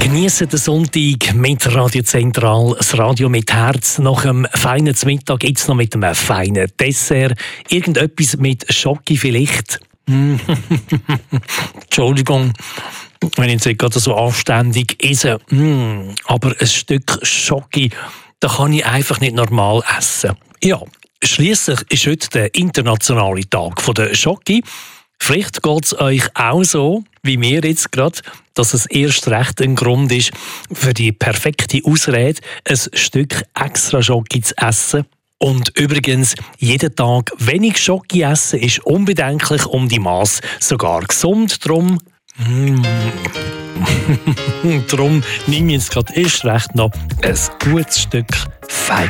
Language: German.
Geniessen den Sonntag mit Radio Zentral, das Radio mit Herz. Nach einem feinen Mittag gibt es noch mit einem feinen Dessert. Irgendetwas mit Schoki vielleicht. Entschuldigung, wenn ich jetzt gerade so anständig esse. Aber ein Stück Schoki, das kann ich einfach nicht normal essen. Ja, schliesslich ist heute der internationale Tag der Schoki. Vielleicht geht es euch auch so, wie mir jetzt gerade, dass es erst recht ein Grund ist, für die perfekte Ausrede ein Stück extra Schoki zu essen. Und übrigens, jeden Tag wenig Schoki essen ist unbedenklich um die Masse sogar gesund. Darum nehme ich jetzt gerade erst recht noch ein gutes Stück fein.